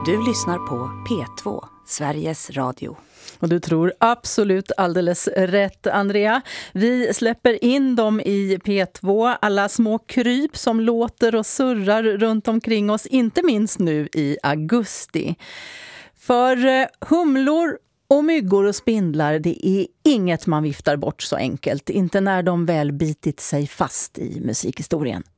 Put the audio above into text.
Du lyssnar på P2, Sveriges Radio. Och du tror absolut alldeles rätt, Andrea. Vi släpper in dem i P2, alla små kryp som låter och surrar runt omkring oss, inte minst nu i augusti. För humlor och myggor och spindlar, det är inget man viftar bort så enkelt, inte när de väl bitit sig fast i musikhistorien.